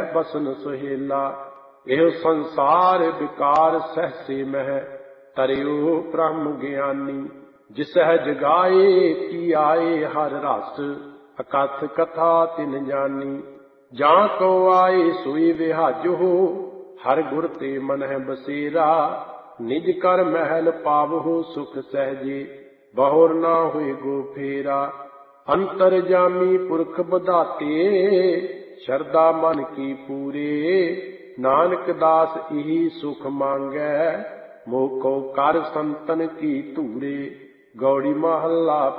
बसन सुहेला। एह संसार विकार सहसे मह तरियो ब्रह्म ज्ञानी। जिसह जगाए की आए हर रस अकथ कथा तिन जानी। जां को आए सोई विहाजो हर गुर ते मन है बसेरा। निज कर महल पावहु सुख सहजे बहुर ना हुए गो फेरा। अंतर जामी पुरख बधाते शरदा मन की पूरे। नानक दास यही सुख मांगै मोह को कर संतन की धूरे। गौड़ी महला